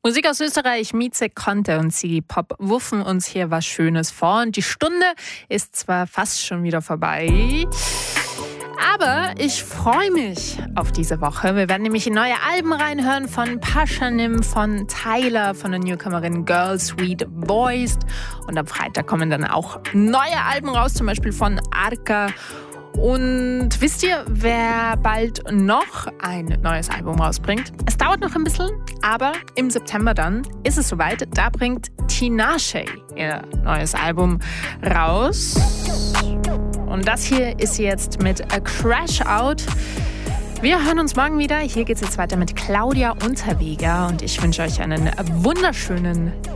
Musik aus Österreich, Mieze Konte und Ziggy Pop wuffen uns hier was Schönes vor. Und die Stunde ist zwar fast schon wieder vorbei, aber ich freue mich auf diese Woche. Wir werden nämlich in neue Alben reinhören von Pashanim, von Tyler, von der Newcomerin Girl Sweet Voiced. Und am Freitag kommen dann auch neue Alben raus, zum Beispiel von Arca. Und wisst ihr, wer bald noch ein neues Album rausbringt? Es dauert noch ein bisschen, aber im September dann ist es soweit. Da bringt Tinashe ihr neues Album raus. Und das hier ist jetzt mit A Crash Out. Wir hören uns morgen wieder. Hier geht es jetzt weiter mit Claudia Unterweger. Und ich wünsche euch einen wunderschönen